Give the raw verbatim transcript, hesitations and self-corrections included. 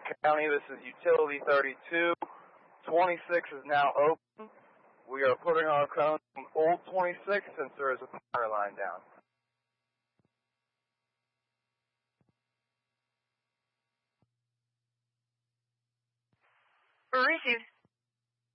County. This is Utility thirty-two. twenty-six is now open. We are putting our cones on Old twenty-six since there is a power line down. Received.